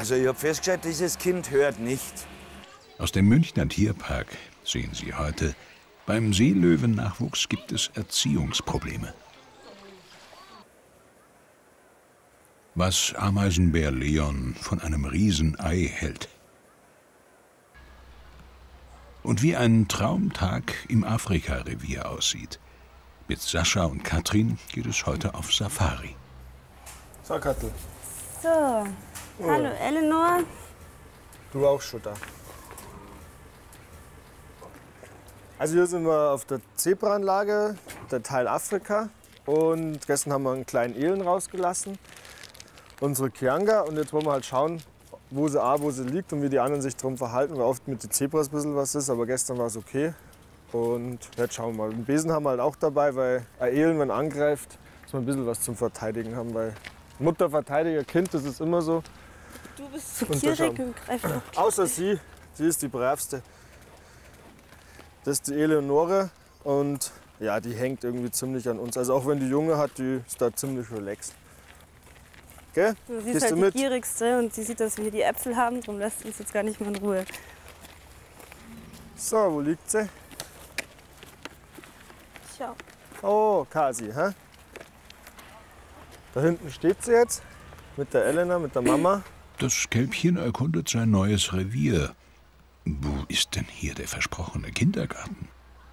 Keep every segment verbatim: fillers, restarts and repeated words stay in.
Also ich habe festgestellt, dieses Kind hört nicht. Aus dem Münchner Tierpark sehen Sie heute, beim Seelöwennachwuchs gibt es Erziehungsprobleme. Was Ameisenbär Leon von einem Riesenei hält. Und wie ein Traumtag im Afrika-Revier aussieht. Mit Sascha und Katrin geht es heute auf Safari. So, Kattel. So, oh. Hallo Eleanor. Du auch schon da. Also hier sind wir auf der Zebraanlage, der Teil Afrika. Und gestern haben wir einen kleinen Elen rausgelassen, unsere Kianga. Und jetzt wollen wir halt schauen, wo sie, A, wo sie liegt und wie die anderen sich darum verhalten. Weil oft mit den Zebras ein bisschen was ist, aber gestern war es okay. Und jetzt schauen wir mal. Den Besen haben wir halt auch dabei, weil ein Elen, wenn er angreift, muss man ein bisschen was zum Verteidigen haben. Weil Mutter, Verteidiger, Kind, das ist immer so. Du bist so gierig und greifst auch. Außer sie, sie ist die bravste. Das ist die Eleonore und ja, die hängt irgendwie ziemlich an uns. Also auch wenn die Junge hat, die ist da ziemlich relaxed. Gell? Du siehst Gehst halt du die mit? gierigste und sie sieht, dass wir hier die Äpfel haben, darum lässt sie uns jetzt gar nicht mehr in Ruhe. So, wo liegt sie? Schau. Oh, Kasi, hä? Da hinten steht sie jetzt mit der Elena, mit der Mama. Das Kälbchen erkundet sein neues Revier. Wo ist denn hier der versprochene Kindergarten?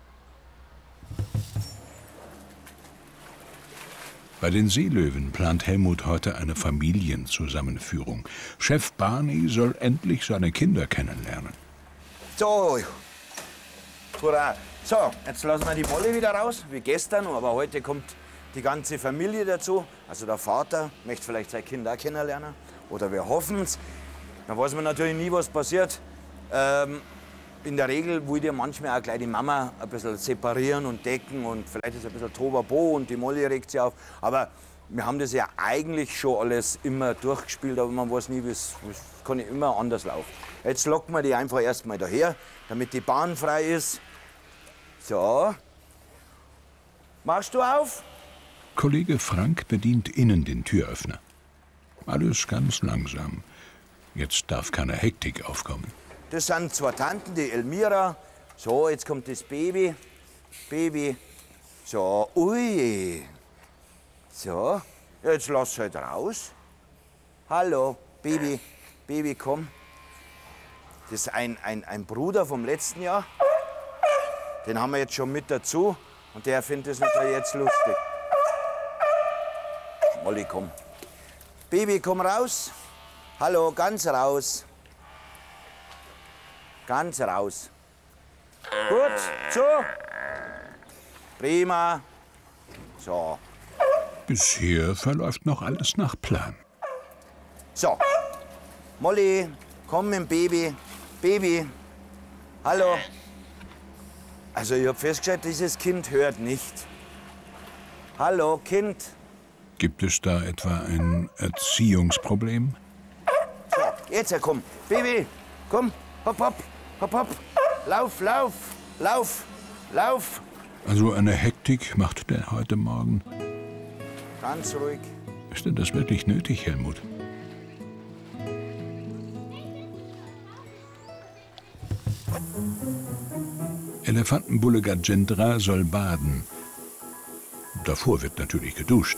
Bei den Seelöwen plant Helmut heute eine Familienzusammenführung. Chef Barney soll endlich seine Kinder kennenlernen. So, hurra. So, jetzt lassen wir die Molly wieder raus, wie gestern. Aber heute kommt die ganze Familie dazu. Also der Vater möchte vielleicht sein Kind auch kennenlernen. Oder wir hoffen es. Da weiß man natürlich nie, was passiert. Ähm, in der Regel will ja manchmal auch gleich die Mama ein bisschen separieren und decken und vielleicht ist ein bisschen Tobabo und die Molly regt sich auf. Aber wir haben das ja eigentlich schon alles immer durchgespielt, aber man weiß nie, wie es kann ja immer anders laufen. Jetzt locken wir die einfach erstmal daher, damit die Bahn frei ist. So. Machst du auf? Kollege Frank bedient innen den Türöffner. Alles ganz langsam. Jetzt darf keine Hektik aufkommen. Das sind zwei Tanten, die Elmira. So, jetzt kommt das Baby. Baby. So, ui. So, jetzt lass halt raus. Hallo, Baby. Baby, komm. Das ist ein, ein, ein Bruder vom letzten Jahr. Den haben wir jetzt schon mit dazu. Und der findet das natürlich jetzt lustig. Molly, komm. Baby, komm raus. Hallo, ganz raus. Ganz raus. Gut, so. Prima. So. Bisher verläuft noch alles nach Plan. So. Molly, komm mit dem Baby. Baby. Hallo. Also ich habe festgestellt, dieses Kind hört nicht. Hallo, Kind. Gibt es da etwa ein Erziehungsproblem? So, jetzt komm. Baby, komm. Hopp, hopp, hopp, hopp. Lauf, lauf, lauf, lauf. Also eine Hektik macht der heute Morgen. Ganz ruhig. Ist denn das wirklich nötig, Helmut? Elefantenbulle Gajendra soll baden. Davor wird natürlich geduscht.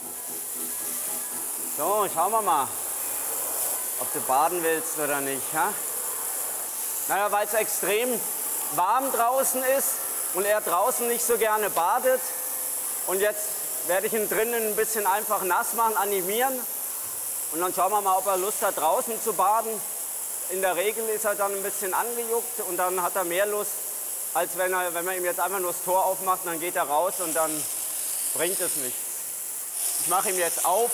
So, schauen wir mal, ob du baden willst oder nicht. Ha? Naja, weil es extrem warm draußen ist und er draußen nicht so gerne badet. Und jetzt werde ich ihn drinnen ein bisschen einfach nass machen, animieren. Und dann schauen wir mal, ob er Lust hat, draußen zu baden. In der Regel ist er dann ein bisschen angejuckt und dann hat er mehr Lust, als wenn, er, wenn man ihm jetzt einfach nur das Tor aufmacht und dann geht er raus und dann bringt es nichts. Ich mache ihm jetzt auf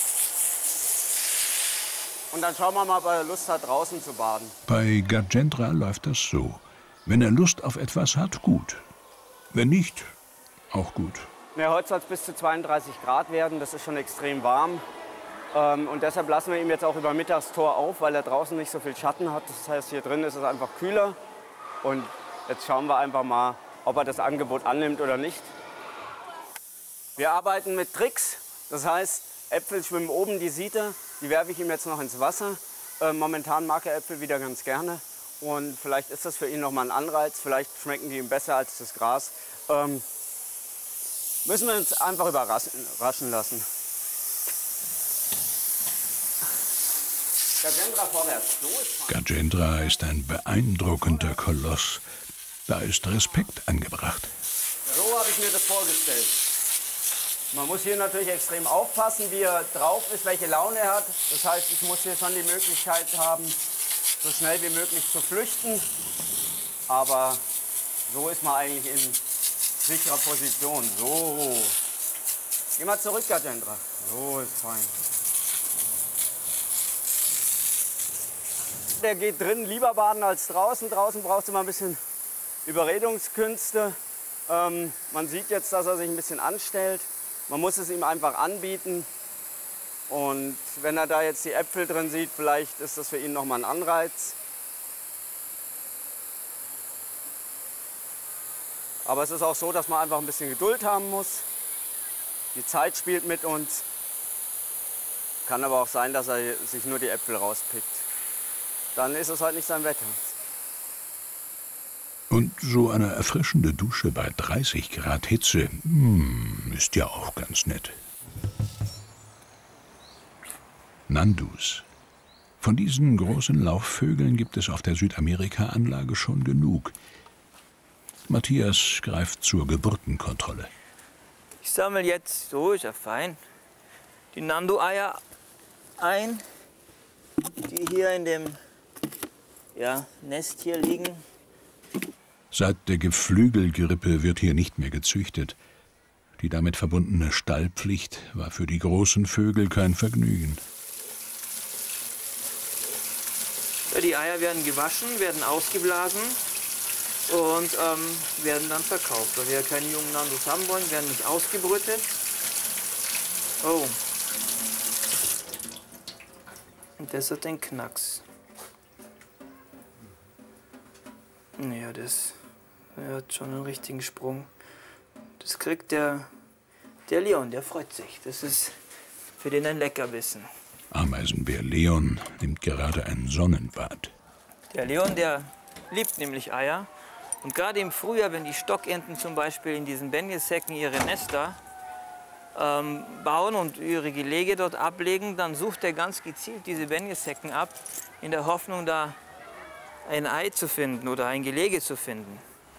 und dann schauen wir mal, ob er Lust hat, draußen zu baden. Bei Gajendra läuft das so. Wenn er Lust auf etwas hat, gut. Wenn nicht, auch gut. Ja, heute soll es bis zu zweiunddreißig Grad werden, das ist schon extrem warm. Ähm, und deshalb lassen wir ihm jetzt auch über Mittags das Tor auf, weil er draußen nicht so viel Schatten hat. Das heißt, hier drin ist es einfach kühler. Und jetzt schauen wir einfach mal, ob er das Angebot annimmt oder nicht. Wir arbeiten mit Tricks. Das heißt, Äpfel schwimmen oben, die sieht er. Die werfe ich ihm jetzt noch ins Wasser. Äh, momentan mag er Äpfel wieder ganz gerne. Und vielleicht ist das für ihn nochmal ein Anreiz. Vielleicht schmecken die ihm besser als das Gras. Ähm, müssen wir uns einfach überraschen lassen. Gajendra vorwärts. So ist Gajendra ist ein beeindruckender Koloss. Da ist Respekt angebracht. So habe ich mir das vorgestellt. Man muss hier natürlich extrem aufpassen, wie er drauf ist, welche Laune er hat. Das heißt, ich muss hier schon die Möglichkeit haben, so schnell wie möglich zu flüchten. Aber so ist man eigentlich in sicherer Position. So. Geh mal zurück, Gajendra. So ist fein. Der geht drin lieber baden als draußen. Draußen braucht es immer ein bisschen Überredungskünste. Ähm, man sieht jetzt, dass er sich ein bisschen anstellt. Man muss es ihm einfach anbieten. Und wenn er da jetzt die Äpfel drin sieht, vielleicht ist das für ihn nochmal ein Anreiz. Aber es ist auch so, dass man einfach ein bisschen Geduld haben muss. Die Zeit spielt mit uns. Kann aber auch sein, dass er sich nur die Äpfel rauspickt. Dann ist es halt nicht sein Wetter. Und so eine erfrischende Dusche bei dreißig Grad Hitze, hm, ist ja auch ganz nett. Nandus. Von diesen großen Laufvögeln gibt es auf der Südamerika-Anlage schon genug. Matthias greift zur Geburtenkontrolle. Ich sammle jetzt, so ist ja fein, die Nandu-Eier ein, die hier in dem ja, Nest hier liegen. Seit der Geflügelgrippe wird hier nicht mehr gezüchtet. Die damit verbundene Stallpflicht war für die großen Vögel kein Vergnügen. Ja, die Eier werden gewaschen, werden ausgeblasen und ähm, werden dann verkauft. Weil wir ja keine jungen Nandus haben wollen, werden nicht ausgebrütet. Oh. Und das hat den Knacks. Ja, das er hat schon einen richtigen Sprung. Das kriegt der, der Leon, der freut sich. Das ist für den ein Leckerbissen. Ameisenbär Leon nimmt gerade ein Sonnenbad. Der Leon, der liebt nämlich Eier. Und gerade im Frühjahr, wenn die Stockenten zum Beispiel in diesen Benjesäcken ihre Nester ähm, bauen und ihre Gelege dort ablegen, dann sucht er ganz gezielt diese Benjesäcken ab, in der Hoffnung, da ein Ei zu finden oder ein Gelege zu finden.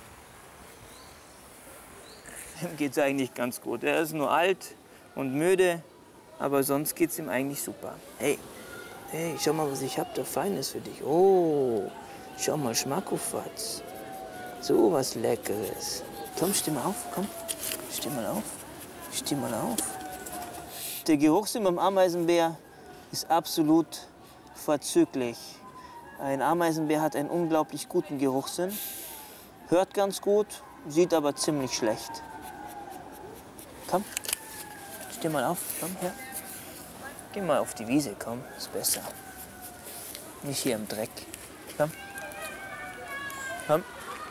Ihm geht es eigentlich ganz gut. Er ist nur alt und müde, aber sonst geht es ihm eigentlich super. Hey, hey, schau mal, was ich habe, da Feines für dich. Oh, schau mal, Schmackofatz. So was Leckeres. Komm, steh mal auf, komm. Steh mal auf. Steh mal auf. Der Geruchssinn beim Ameisenbär ist absolut vorzüglich. Ein Ameisenbär hat einen unglaublich guten Geruchssinn, hört ganz gut, sieht aber ziemlich schlecht. Komm, steh mal auf, komm her. Geh mal auf die Wiese, komm, ist besser. Nicht hier im Dreck. Komm. Komm.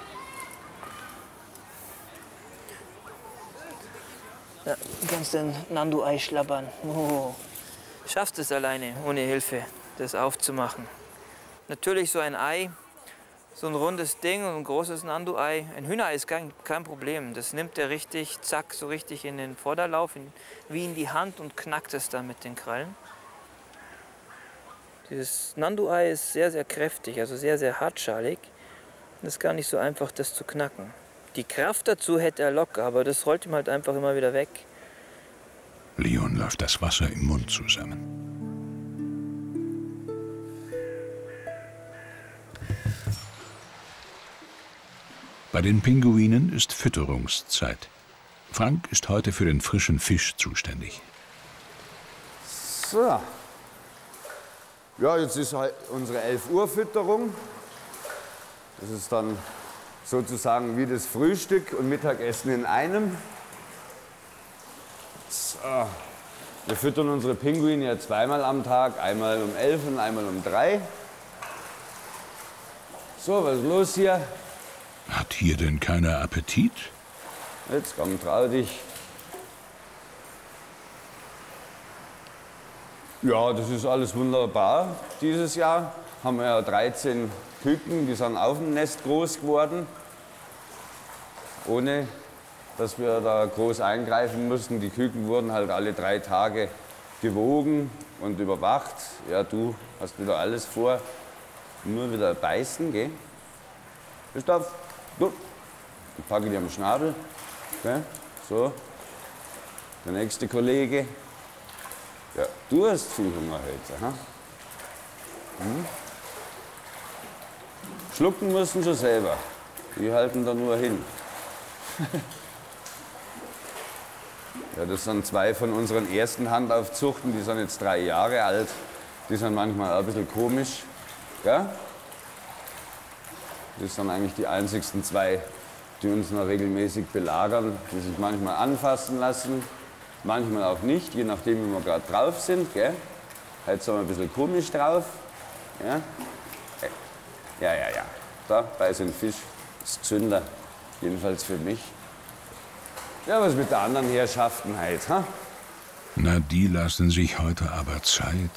Ja, du kannst dein Nandu-Ei schlabbern. Oh. Schaffst es alleine, ohne Hilfe, das aufzumachen. Natürlich so ein Ei, so ein rundes Ding und ein großes Nandu-Ei. Ein Hühnerei ist kein, kein Problem. Das nimmt er richtig, zack, so richtig in den Vorderlauf, in, wie in die Hand und knackt es dann mit den Krallen. Dieses Nandu-Ei ist sehr, sehr kräftig, also sehr, sehr hartschalig. Es ist gar nicht so einfach, das zu knacken. Die Kraft dazu hätte er locker, aber das rollt ihm halt einfach immer wieder weg. Leon läuft das Wasser im Mund zusammen. Bei den Pinguinen ist Fütterungszeit. Frank ist heute für den frischen Fisch zuständig. So. Ja, jetzt ist halt unsere elf Uhr Fütterung. Das ist dann sozusagen wie das Frühstück und Mittagessen in einem. So. Wir füttern unsere Pinguine ja zweimal am Tag, einmal um elf und einmal um drei. So, was ist los hier? Hat hier denn keiner Appetit? Jetzt komm, trau dich. Ja, das ist alles wunderbar. Dieses Jahr haben wir ja dreizehn Küken, die sind auf dem Nest groß geworden. Ohne, dass wir da groß eingreifen mussten. Die Küken wurden halt alle drei Tage gewogen und überwacht. Ja, du hast wieder alles vor. Nur wieder beißen, gell? Christoph, du. Ich packe dich am Schnabel. Okay? So. Der nächste Kollege. Ja, du hast viel Hunger heute. Ha? Hm? Schlucken müssen sie selber. Die halten da nur hin. Ja, das sind zwei von unseren ersten Handaufzuchten. Die sind jetzt drei Jahre alt. Die sind manchmal ein bisschen komisch. Ja? Das sind eigentlich die einzigsten zwei, die uns noch regelmäßig belagern, die sich manchmal anfassen lassen. Manchmal auch nicht, je nachdem, wie wir gerade drauf sind. Gell? Heute sind wir ein bisschen komisch drauf. Ja, ja, ja. ja. Da, bei so ein Fisch, das ist Zünder. Jedenfalls für mich. Ja, was mit der anderen Herrschaften heute, ha? Na, die lassen sich heute aber Zeit.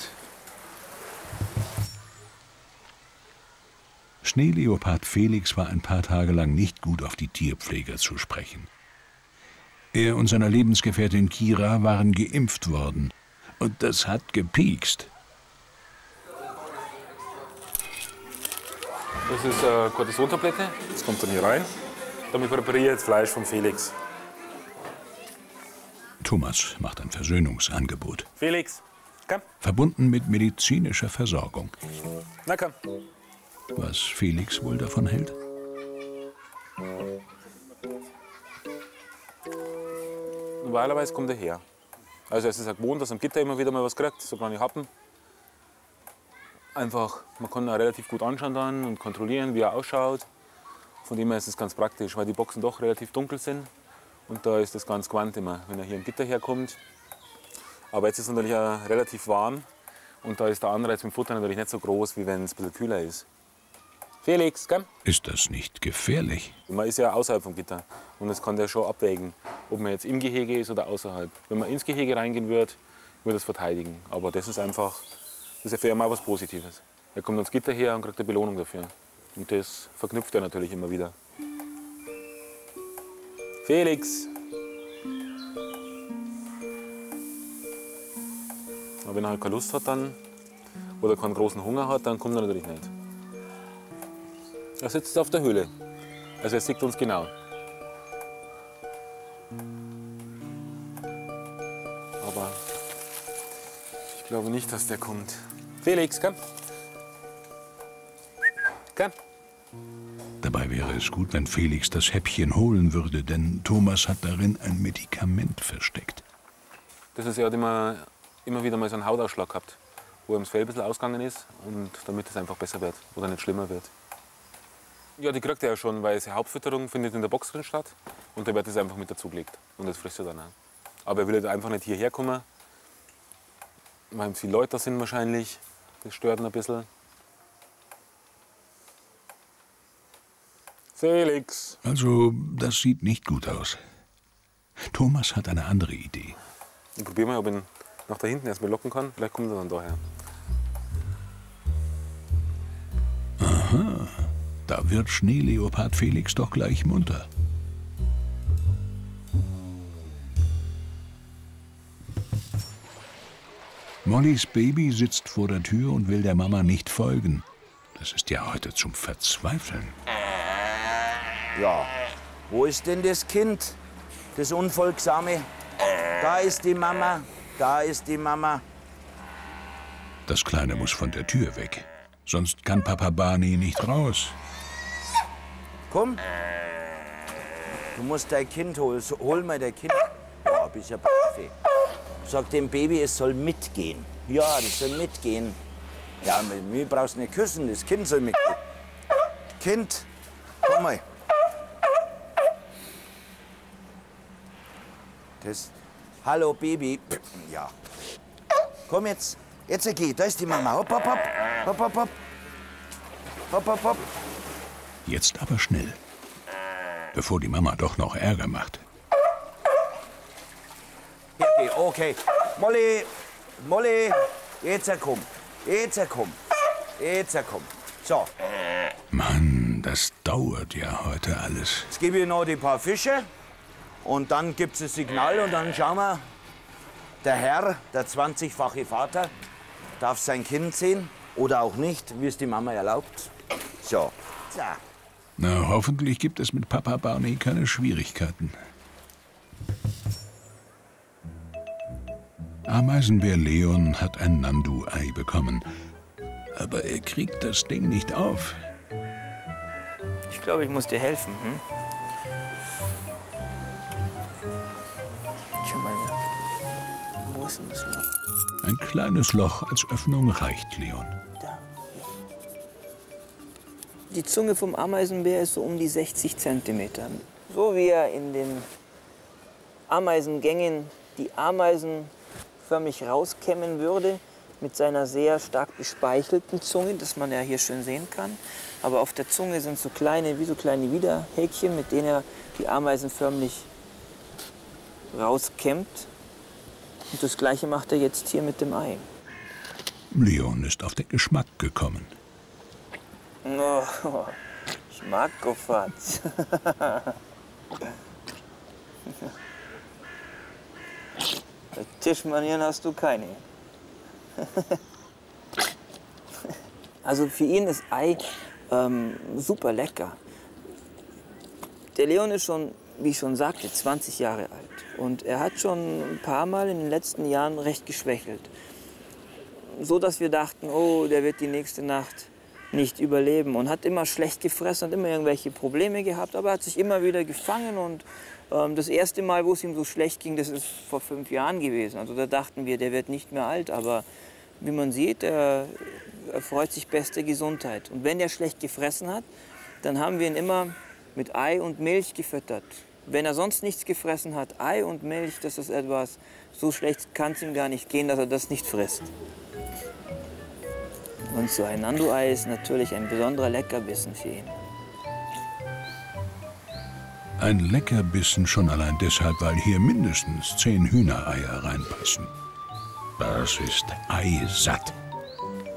Schneeleopard Felix war ein paar Tage lang nicht gut auf die Tierpfleger zu sprechen. Er und seine Lebensgefährtin Kira waren geimpft worden. Und das hat gepiekst. Das ist eine Cortison-Tablette. Das kommt dann hier rein. Damit präpariere ich jetzt Fleisch von Felix. Thomas macht ein Versöhnungsangebot. Felix, komm. Verbunden mit medizinischer Versorgung. Na komm. Was Felix wohl davon hält? Normalerweise kommt er her. Also es ist ja gewohnt, dass am Gitter immer wieder mal was kriegt, so kleine Happen. Einfach, man kann ihn auch relativ gut anschauen dann und kontrollieren, wie er ausschaut. Von dem her ist es ganz praktisch, weil die Boxen doch relativ dunkel sind. Und da ist das ganz gewandt immer, wenn er hier im Gitter herkommt. Aber jetzt ist es natürlich auch relativ warm. Und da ist der Anreiz mit dem Futter natürlich nicht so groß, wie wenn es ein bisschen kühler ist. Felix, komm. Ist das nicht gefährlich? Man ist ja außerhalb vom Gitter. Und das kann der schon abwägen, ob man jetzt im Gehege ist oder außerhalb. Wenn man ins Gehege reingehen wird, würde es verteidigen. Aber das ist einfach, das ist ja für ihn mal was Positives. Er kommt ans Gitter her und kriegt eine Belohnung dafür. Und das verknüpft er natürlich immer wieder. Felix! Aber wenn er halt keine Lust hat dann, oder keinen großen Hunger hat, dann kommt er natürlich nicht. Er sitzt auf der Höhle. Also er sieht uns genau. Aber ich glaube nicht, dass der kommt. Felix, komm! Komm! Dabei wäre es gut, wenn Felix das Häppchen holen würde, denn Thomas hat darin ein Medikament versteckt. Das ist, er hat immer, immer wieder mal so einen Hautausschlag gehabt, wo ihm das Fell ein bisschen ausgegangen ist, und damit es einfach besser wird oder nicht schlimmer wird. Ja, die kriegt er ja schon, weil die Hauptfütterung findet in der Box drin statt und da wird es einfach mit dazugelegt und das frisst er dann auch. Aber er will halt einfach nicht hierher kommen, weil viele Leute da sind wahrscheinlich, das stört ihn ein bisschen. Felix! Also, das sieht nicht gut aus. Thomas hat eine andere Idee. Ich probiere mal, ob ich ihn nach da hinten erstmal locken kann. Vielleicht kommt er dann daher. Aha, da wird Schneeleopard Felix doch gleich munter. Mollys Baby sitzt vor der Tür und will der Mama nicht folgen. Das ist ja heute zum Verzweifeln. Ja, wo ist denn das Kind? Das Unfolgsame? Da ist die Mama, da ist die Mama. Das Kleine muss von der Tür weg. Sonst kann Papa Barney nicht raus. Komm. Du musst dein Kind holen. So, hol mal dein Kind. Ja, bist ja Profi. Sag dem Baby, es soll mitgehen. Ja, das soll mitgehen. Ja, mit mir brauchst du nicht küssen, das Kind soll mitgehen. Kind, komm mal. Das. Hallo, Baby. Ja. Komm jetzt. Jetzt geh. Da ist die Mama. Hopp, hopp, hopp. Hopp, hopp, hopp. Hopp, hopp, hopp. Jetzt aber schnell. Bevor die Mama doch noch Ärger macht. Ja, okay, okay. Molly, Molly, Jetzt komm. Jetzt komm. Jetzt komm. So. Mann, das dauert ja heute alles. Jetzt gebe ich noch die paar Fische. Und dann gibt's ein Signal und dann schauen wir, der Herr, der zwanzigfache Vater, darf sein Kind sehen oder auch nicht, wie es die Mama erlaubt. So. So. Na, hoffentlich gibt es mit Papa Barney keine Schwierigkeiten. Ameisenbär Leon hat ein Nandu-Ei bekommen. Aber er kriegt das Ding nicht auf. Ich glaube, ich muss dir helfen. Hm? Schau mal, wo ist denn das Loch? Ein kleines Loch als Öffnung reicht Leon. Da. Die Zunge vom Ameisenbär ist so um die sechzig Zentimeter. So wie er in den Ameisengängen die Ameisen förmlich rauskämmen würde, mit seiner sehr stark bespeichelten Zunge, das man ja hier schön sehen kann. Aber auf der Zunge sind so kleine, wie so kleine Widerhäkchen, mit denen er die Ameisen förmlich rauskämmt. Und das Gleiche macht er jetzt hier mit dem Ei. Leon ist auf den Geschmack gekommen. Oh, ich mag Goffatz. Tischmanieren hast du keine. Also für ihn ist Ei ähm, super lecker. Der Leon ist schon, wie ich schon sagte, zwanzig Jahre alt. Und er hat schon ein paar Mal in den letzten Jahren recht geschwächelt. So dass wir dachten, oh, der wird die nächste Nacht nicht überleben. Und hat immer schlecht gefressen und immer irgendwelche Probleme gehabt. Aber er hat sich immer wieder gefangen. Und ähm, das erste Mal, wo es ihm so schlecht ging, das ist vor fünf Jahren gewesen. Also da dachten wir, der wird nicht mehr alt. Aber wie man sieht, er, er freut sich beste Gesundheit. Und wenn er schlecht gefressen hat, dann haben wir ihn immer mit Ei und Milch gefüttert. Wenn er sonst nichts gefressen hat, Ei und Milch, das ist etwas, so schlecht kann es ihm gar nicht gehen, dass er das nicht frisst. Und so ein Nandu-Ei ist natürlich ein besonderer Leckerbissen für ihn. Ein Leckerbissen schon allein deshalb, weil hier mindestens zehn Hühnereier reinpassen. Das ist eisatt.